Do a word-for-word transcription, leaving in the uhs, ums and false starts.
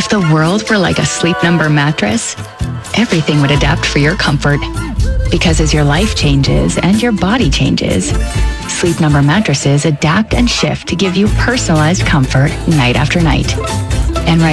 If the world were like a Sleep Number mattress, everything would adapt for your comfort. Because as your life changes and your body changes, Sleep Number mattresses adapt and shift to give you personalized comfort night after night. And right